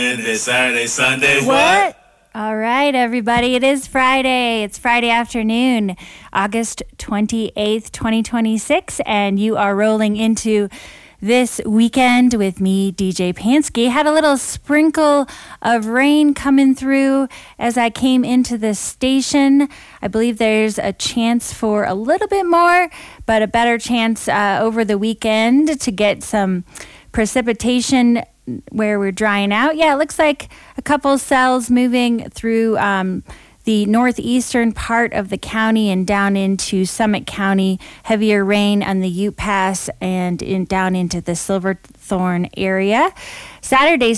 This Saturday, Sunday, what? All right, everybody. It is Friday. It's Friday afternoon, August 28th, 2026, and you are rolling into this weekend with me, DJ Pansky. Had a little sprinkle of rain coming through as I came into the station. I believe there's a chance for a little bit more, but a better chance over the weekend to get some precipitation where we're drying out. Yeah, it looks like a couple cells moving through the northeastern part of the county and down into Summit County. Heavier rain on the Ute Pass and down into the Silverthorne area. Saturday,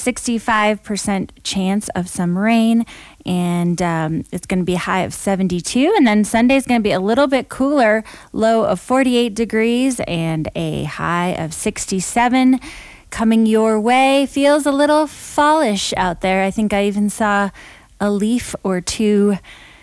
65% chance of some rain, and it's going to be a high of 72. And then Sunday is going to be a little bit cooler, low of 48 degrees and a high of 67. Coming your way. Feels a little fallish out there. I think I even saw a leaf or two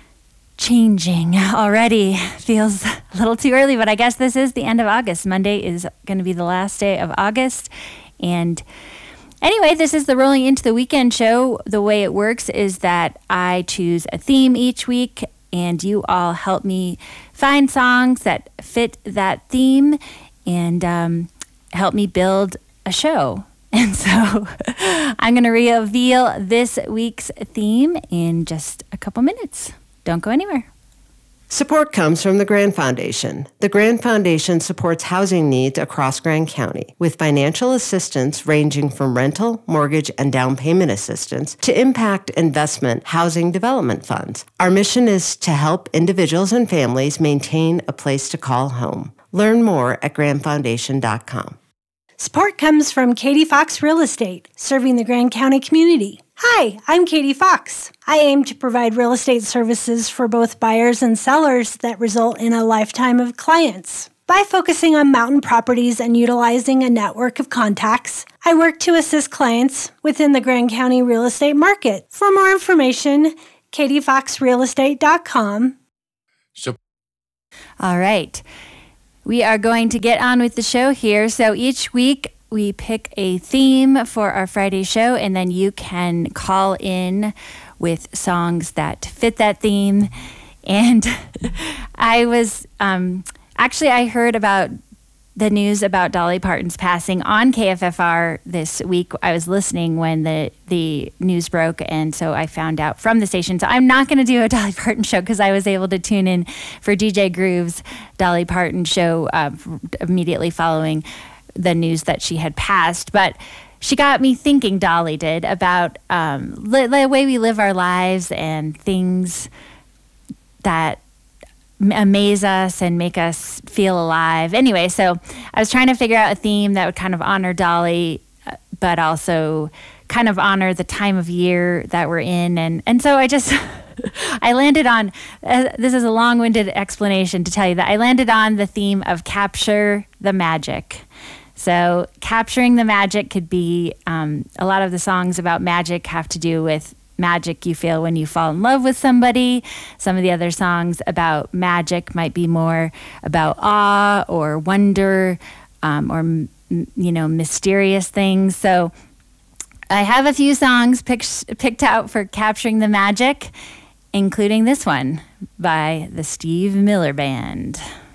changing already. Feels a little too early, but I guess this is the end of August. Monday is going to be the last day of August. And anyway, this is the Rolling Into the Weekend show. The way it works is that I choose a theme each week, and you all help me find songs that fit that theme and help me build a show. And so I'm going to reveal this week's theme in just a couple minutes. Don't go anywhere. Support comes from the Grand Foundation. The Grand Foundation supports housing needs across Grand County with financial assistance ranging from rental, mortgage, and down payment assistance to impact investment housing development funds. Our mission is to help individuals and families maintain a place to call home. Learn more at grandfoundation.com. Support comes from Katie Fox Real Estate, serving the Grand County community. Hi, I'm Katie Fox. I aim to provide real estate services for both buyers and sellers that result in a lifetime of clients. By focusing on mountain properties and utilizing a network of contacts, I work to assist clients within the Grand County real estate market. For more information, katiefoxrealestate.com. All right. We are going to get on with the show here. So each week we pick a theme for our Friday show, and then you can call in with songs that fit that theme. And I was I heard about the news about Dolly Parton's passing on KFFR this week. I was listening when the news broke, and so I found out from the station. So I'm not going to do a Dolly Parton show because I was able to tune in for DJ Groove's Dolly Parton show immediately following the news that she had passed. But she got me thinking, Dolly did, about the way we live our lives and things that amaze us and make us feel alive. Anyway, so I was trying to figure out a theme that would kind of honor Dolly, but also kind of honor the time of year that we're in. And so I just, I landed on, this is a long-winded explanation to tell you that I landed on the theme of capture the magic. So capturing the magic could be, a lot of the songs about magic have to do with magic you feel when you fall in love with somebody. Some of the other songs about magic might be more about awe or wonder, or mysterious things. So I have a few songs picked out for capturing the magic, including this one by the Steve Miller Band.